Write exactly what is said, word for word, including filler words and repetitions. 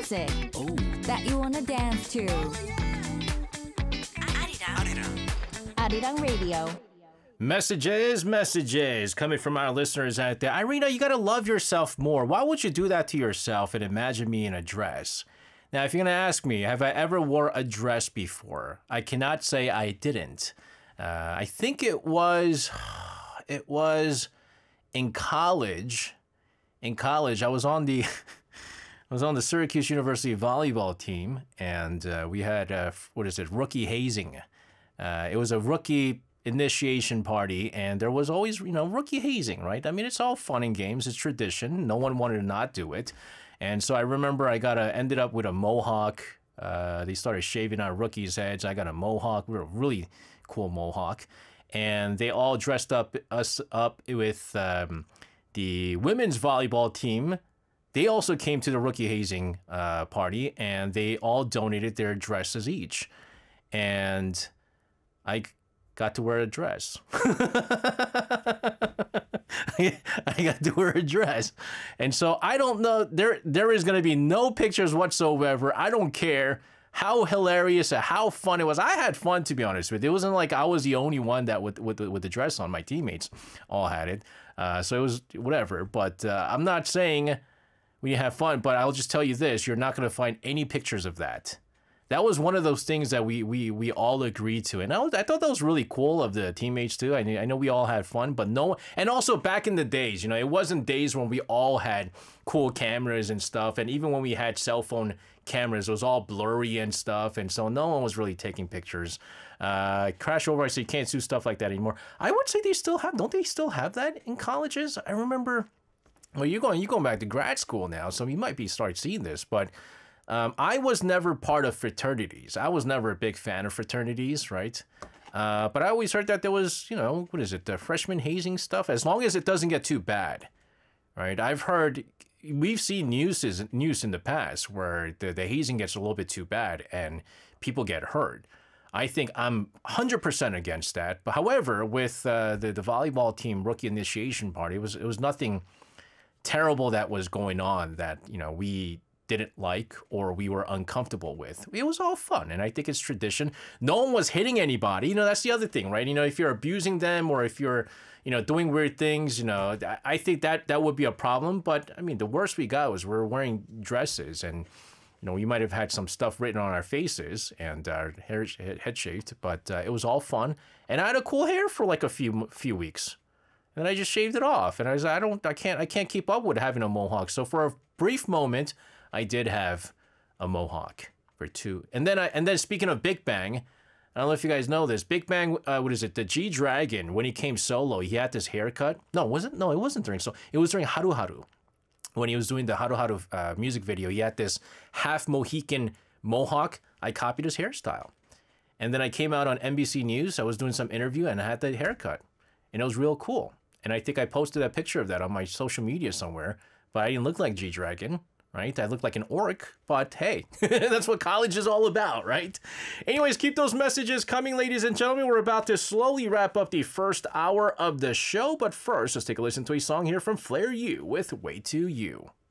music Oh. that you wanna dance to. Arirang. Arirang Radio. Messages, messages coming from our listeners out there. Irina, you gotta love yourself more. Why would you do that to yourself and imagine me in a dress? Now, if you're gonna ask me, have I ever wore a dress before? I cannot say I didn't. Uh, I think it was, it was in college. In college, I was on the, I was on the Syracuse University volleyball team, and uh, we had uh, what is it, rookie hazing. Uh, it was a rookie initiation party, and there was always, you know, rookie hazing, right? I mean, it's all fun and games. It's tradition. No one wanted to not do it. And so I remember I got a, ended up with a mohawk. Uh, they started shaving our rookies' heads. I got a mohawk. We were a really cool mohawk. And they all dressed up us up with um, the women's volleyball team. They also came to the rookie hazing uh, party, and they all donated their dresses each. And I got to wear a dress. I got to wear a dress. And so I don't know, there there is going to be no pictures whatsoever. I don't care how hilarious or how fun it was. I had fun, to be honest with you. It wasn't like I was the only one that with, with, with the dress on. My teammates all had it. Uh, so it was whatever. But uh, I'm not saying we have fun, but I'll just tell you this. You're not going to find any pictures of that. That was one of those things that we we we all agreed to, and I, was, I thought that was really cool of the teammates too. I knew, I know we all had fun, but no, and also back in the days, you know, it wasn't days when we all had cool cameras and stuff, and even when we had cell phone cameras, it was all blurry and stuff, and so no one was really taking pictures. Uh, Crash Over, I say you can't do stuff like that anymore. I would say they still have, don't they still have that in colleges? I remember. Well, you're going you're going back to grad school now, so you might be start seeing this, but. Um, I was never part of fraternities. I was never a big fan of fraternities, right? Uh, but I always heard that there was, you know, what is it, the freshman hazing stuff, as long as it doesn't get too bad, right? I've heard, we've seen news, news in the past where the, the hazing gets a little bit too bad and people get hurt. I think I'm one hundred percent against that. But however, with uh, the, the volleyball team rookie initiation party, it was, it was nothing terrible that was going on that, you know, we didn't like or we were uncomfortable with. It was all fun, and I think it's tradition. No one was hitting anybody. You know, that's the other thing, right? You know, if you're abusing them or if you're, you know, doing weird things, you know, I think that that would be a problem. But I mean, the worst we got was we were wearing dresses, and you know, we might have had some stuff written on our faces and our hair head shaved, but uh, it was all fun. And I had a cool hair for like a few few weeks, and I just shaved it off. And I was, I don't, I can't, I can't keep up with having a mohawk. So for a brief moment, I did have a mohawk for two. And then I and then speaking of Big Bang, I don't know if you guys know this. Big Bang, uh, what is it? The G-Dragon, when he came solo, he had this haircut. No, was it? No, it wasn't during so. It was during Haru Haru. When he was doing the Haru Haru uh, music video, he had this half Mohican mohawk. I copied his hairstyle. And then I came out on N B C News. I was doing some interview and I had that haircut. And it was real cool. And I think I posted a picture of that on my social media somewhere. But I didn't look like G-Dragon. Right? I look like an orc, but hey, that's what college is all about, right? Anyways, keep those messages coming, ladies and gentlemen. We're about to slowly wrap up the first hour of the show, but first, let's take a listen to a song here from Flair U with Way To You.